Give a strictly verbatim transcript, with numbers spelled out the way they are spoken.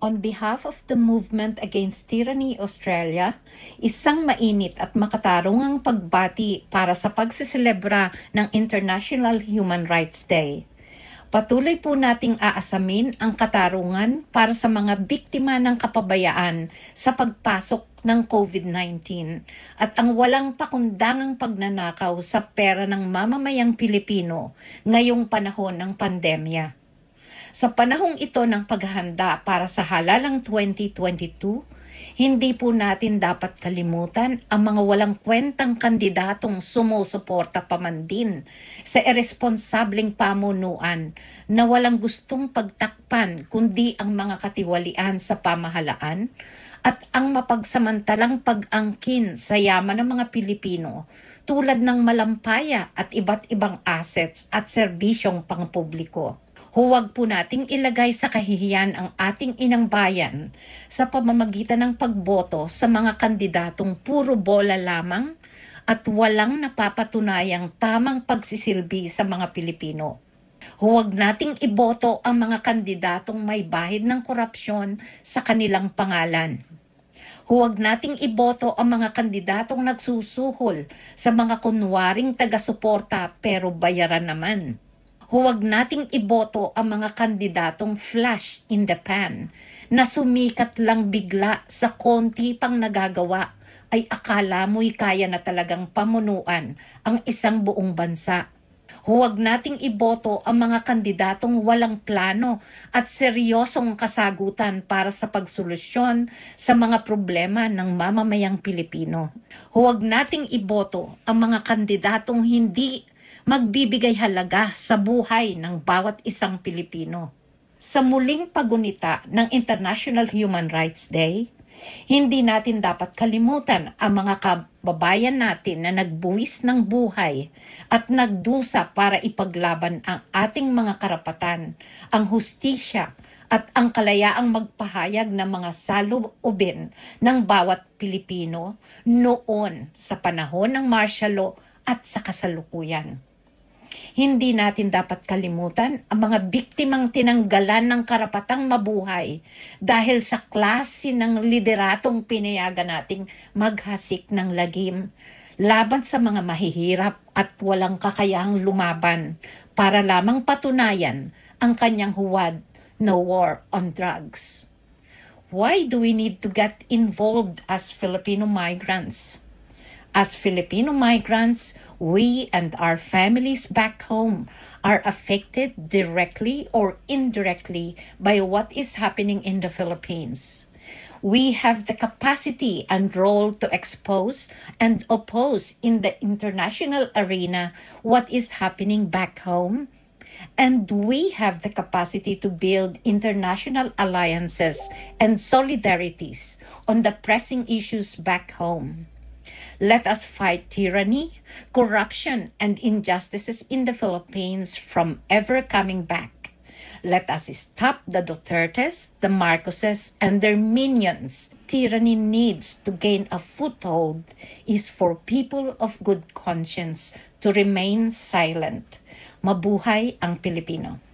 On behalf of the Movement Against Tyranny Australia, isang mainit at makatarungang pagbati para sa pagsiselebra ng International Human Rights Day. Patuloy po nating aasamin ang katarungan para sa mga biktima ng kapabayaan sa pagpasok ng COVID nineteen at ang walang pakundangang pagnanakaw sa pera ng mamamayang Pilipino ngayong panahon ng pandemya. Sa panahong ito ng paghahanda para sa halalang twenty twenty-two, hindi po natin dapat kalimutan ang mga walang kwentang kandidatong sumusuporta pa man din sa iresponsableng pamunuan na walang gustong pagtakpan kundi ang mga katiwalian sa pamahalaan at ang mapagsamantalang pag-angkin sa yaman ng mga Pilipino tulad ng malampaya at iba't ibang assets at serbisyong pangpubliko. Huwag po nating ilagay sa kahihiyan ang ating inang bayan sa pamamagitan ng pagboto sa mga kandidatong puro bola lamang at walang napapatunayang tamang pagsisilbi sa mga Pilipino. Huwag nating iboto ang mga kandidatong may bahid ng korupsyon sa kanilang pangalan. Huwag nating iboto ang mga kandidatong nagsusuhol sa mga kunwaring taga-suporta pero bayaran naman. Huwag nating iboto ang mga kandidatong flash in the pan na sumikat lang bigla sa konti pang nagagawa ay akala mo'y kaya na talagang pamunuan ang isang buong bansa. Huwag nating iboto ang mga kandidatong walang plano at seryosong kasagutan para sa pagsolusyon sa mga problema ng mamamayang Pilipino. Huwag nating iboto ang mga kandidatong hindi magbibigay halaga sa buhay ng bawat isang Pilipino. Sa muling pagunita ng International Human Rights Day, hindi natin dapat kalimutan ang mga kababayan natin na nagbuwis ng buhay at nagdusa para ipaglaban ang ating mga karapatan, ang hustisya at ang kalayaang magpahayag ng mga saloobin ng bawat Pilipino noon sa panahon ng martial law at sa kasalukuyan. Hindi natin dapat kalimutan ang mga biktimang tinanggalan ng karapatang mabuhay dahil sa klase ng lideratong pinayagan nating maghasik ng lagim laban sa mga mahihirap at walang kakayahang lumaban para lamang patunayan ang kanyang huwad na war on drugs. Why do we need to get involved as Filipino migrants? As Filipino migrants, we and our families back home are affected directly or indirectly by what is happening in the Philippines. We have the capacity and role to expose and oppose in the international arena what is happening back home. And we have the capacity to build international alliances and solidarities on the pressing issues back home. Let us fight tyranny, corruption, and injustices in the Philippines from ever coming back. Let us stop the Dutertes, the Marcoses, and their minions. Tyranny needs to gain a foothold is for people of good conscience to remain silent. Mabuhay ang Pilipino.